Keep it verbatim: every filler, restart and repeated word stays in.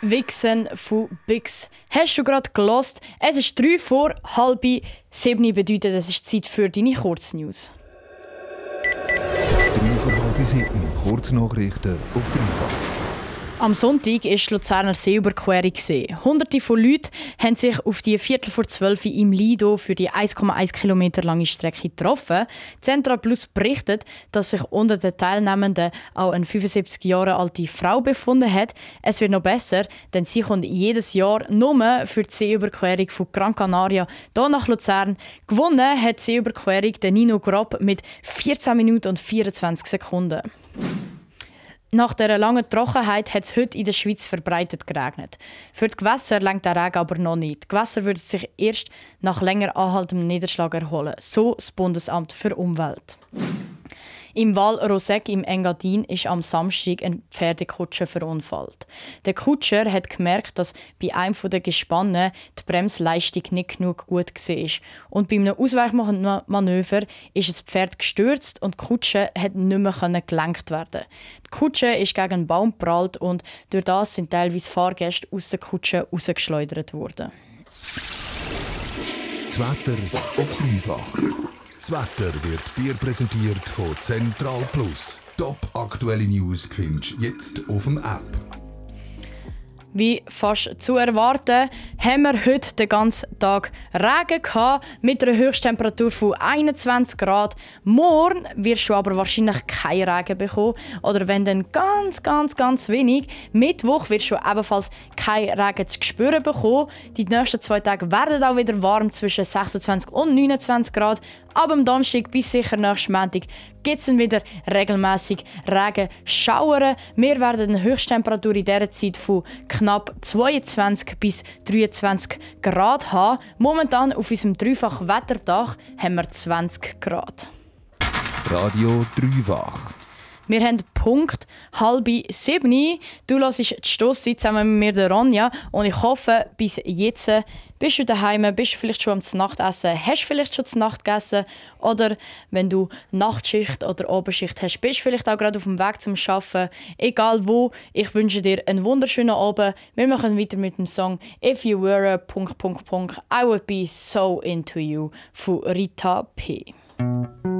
Wichsen von Bix. Hast du gerade gelost? Es ist drei vor halb sieben, bedeutet, es ist Zeit für deine Kurznews. drei vor halb sieben, Kurznachrichten auf dreifach. Am Sonntag war die Luzerner Seeüberquerung. Hunderte von Leuten haben sich auf die Viertel vor zwölf im Lido für die eins Komma eins Kilometer lange Strecke getroffen. Central Plus berichtet, dass sich unter den Teilnehmenden auch eine fünfundsiebzig Jahre alte Frau befunden hat. Es wird noch besser, denn sie kommt jedes Jahr nur für die Seeüberquerung von Gran Canaria hier nach Luzern. Gewonnen hat die Seeüberquerung der Nino Grob mit vierzehn Minuten und vierundzwanzig Sekunden. Nach dieser langen Trockenheit hat es heute in der Schweiz verbreitet geregnet. Für die Gewässer reicht der Regen aber noch nicht. Die Gewässer würden sich erst nach länger anhaltendem Niederschlag erholen, so das Bundesamt für Umwelt. Im Val Roseg im Engadin ist am Samstag ein Pferdekutscher verunfallt. Der Kutscher hat gemerkt, dass bei einem der Gespanne die Bremsleistung nicht genug gut war. Und bei einem Ausweichmanöver ist das Pferd gestürzt und die Kutsche hat nicht mehr gelenkt werden. Die Kutsche ist gegen einen Baum geprallt und durch das sind teilweise Fahrgäste aus der Kutsche rausgeschleudert worden. Das Wetter auf dreifach. Das Wetter wird dir präsentiert von Central Plus. Top aktuelle News findest du jetzt auf dem App. Wie fast zu erwarten, haben wir heute den ganzen Tag Regen gehabt, mit einer Höchsttemperatur von einundzwanzig Grad. Morgen wirst du aber wahrscheinlich keinen Regen bekommen. Oder wenn dann ganz, ganz, ganz wenig. Mittwoch wirst du ebenfalls keinen Regen zu spüren bekommen. Die nächsten zwei Tage werden auch wieder warm, zwischen sechsundzwanzig und neunundzwanzig Grad. Ab am Donnerstag bis sicher nächsten Montag gibt es dann wieder regelmäßig Regen, Schauern. Wir werden eine Höchsttemperatur in dieser Zeit von knapp zweiundzwanzig bis dreiundzwanzig Grad haben. Momentan auf unserem dreifachen Wetterdach haben wir zwanzig Grad. Radio dreifach. Wir haben Punkt halb sieben. Du hörst die Stosszeit zusammen mit mir, der Ronja. Und ich hoffe, bis jetzt bist du daheim, bist du vielleicht schon am Nachtessen, hast vielleicht schon zur Nacht gegessen. Oder wenn du Nachtschicht oder Abendschicht hast, bist du vielleicht auch gerade auf dem Weg zum Arbeiten. Egal wo, ich wünsche dir einen wunderschönen Abend. Wir machen weiter mit dem Song «If You Were a... I Would Be So Into You» von Rita P.